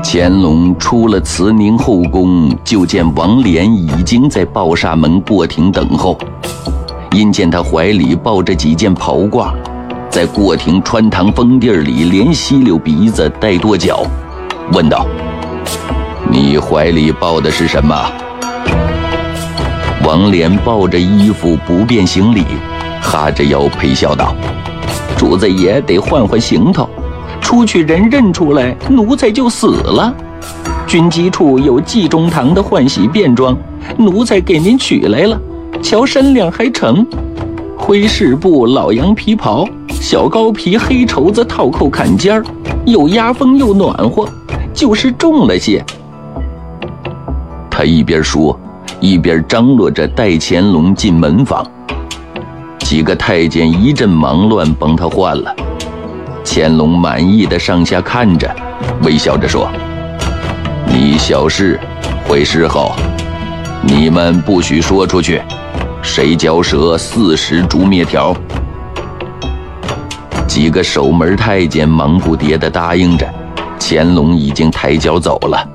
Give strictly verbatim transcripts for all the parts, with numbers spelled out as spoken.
乾隆出了慈宁后宫，就见王莲已经在抱厦门过亭等候。因见他怀里抱着几件袍褂，在过亭穿堂风地里连吸溜鼻子带跺脚，问道：“你怀里抱的是什么？”王莲抱着衣服不便行礼，哈着腰陪笑道：“主子爷得换换行头，出去人认出来，奴才就死了。军机处有季中堂的换洗便装，奴才给您取来了，瞧身量还成。灰饰布老羊皮袍，小羔皮黑绸子套扣坎肩儿，又压风又暖和，就是重了些。”他一边说，一边张罗着带乾隆进门房。几个太监一阵忙乱帮他换了。乾隆满意的上下看着，微笑着说：“你小事会侍候，你们不许说出去，谁嚼舌四十诛灭条。”几个守门太监忙不迭地答应着，乾隆已经抬脚走了。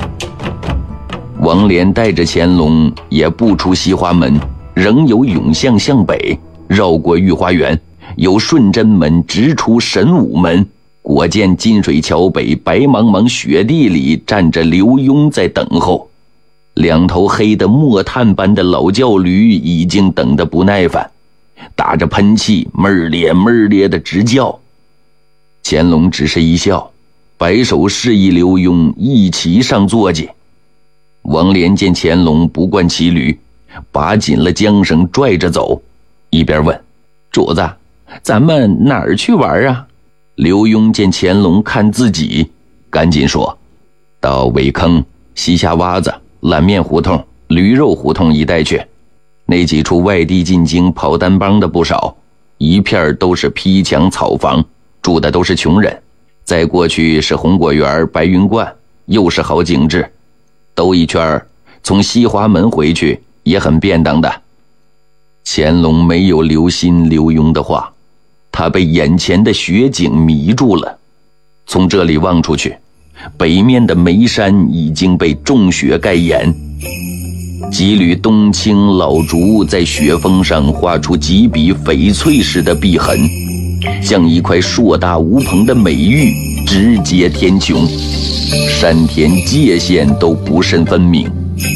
王莲带着乾隆也不出西华门，仍由永巷向北，绕过御花园，由顺贞门直出神武门。果见金水桥北白茫茫雪地里站着刘墉在等候，两头黑的墨炭般的老轿驴已经等得不耐烦，打着喷气闷咧闷咧的直叫。乾隆只是一笑，摆手示意刘墉一齐上坐骑。王莲见乾隆不惯骑驴，拔紧了缰绳拽着走，一边问：“主子，咱们哪儿去玩啊？”刘墉见乾隆看自己，赶紧说：“到苇坑、西夏洼子、烂面胡同、驴肉胡同一带去。那几处外地进京跑单帮的不少，一片都是坯墙草房，住的都是穷人。再过去是红果园、白云观，又是好景致。兜一圈，从西华门回去也很便当的。”乾隆没有留心刘墉的话，他被眼前的雪景迷住了。从这里望出去，北面的眉山已经被重雪盖掩，几缕冬青老竹在雪峰上画出几笔翡翠似的碧痕，像一块硕大无朋的美玉，直接天穹，山田界限都不甚分明。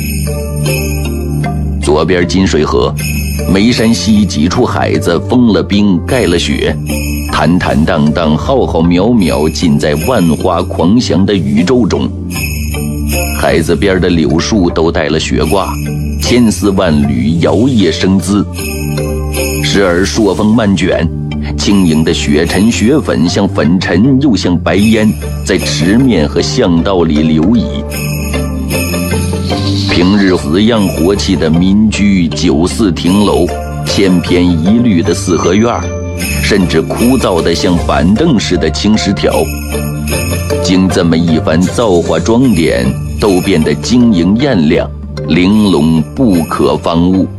左边金水河，眉山西几处海子封了冰盖了雪，坦坦荡荡浩浩渺渺，尽在万花狂翔的宇宙中。海子边的柳树都带了雪挂，千丝万缕摇曳生姿，时而朔风漫卷，轻盈的雪尘雪粉像粉尘又像白烟，在池面和巷道里流移。平日死样活气的民居、酒肆、亭楼，千篇一律的四合院，甚至枯燥的像板凳似的青石条，经这么一番造化装点，都变得晶莹艳亮，玲珑不可方物。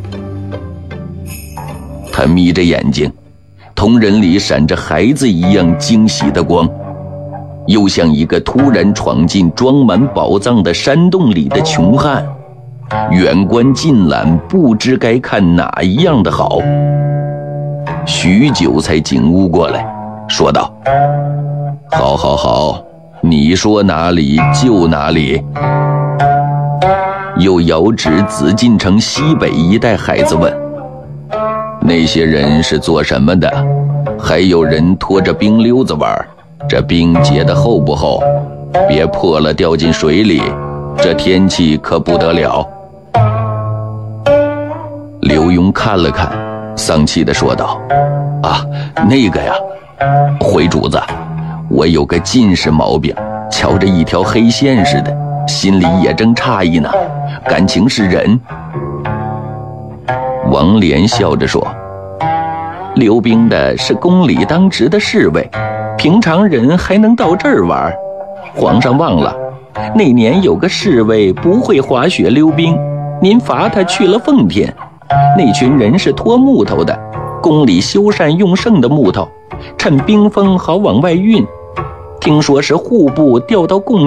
他眯着眼睛，瞳仁里闪着孩子一样惊喜的光，又像一个突然闯进装满宝藏的山洞里的穷汉，远观近览，不知该看哪一样的好。许久才醒悟过来，说道：“好好好，你说哪里就哪里。”又遥指紫禁城西北一带孩子问：“那些人是做什么的？还有人拖着冰溜子玩，这冰结得厚不厚？别破了掉进水里，这天气可不得了。”刘墉看了看，丧气地说道：“啊，那个呀，回主子，我有个近视毛病，瞧着一条黑线似的，心里也正诧异呢，感情是人。”王莲笑着说：“溜冰的是宫里当值的侍卫，平常人还能到这儿玩。皇上忘了，那年有个侍卫不会滑雪溜冰，您罚他去了奉天。那群人是拖木头的，宫里修缮用剩的木头，趁冰风好往外运。听说是户部调到贡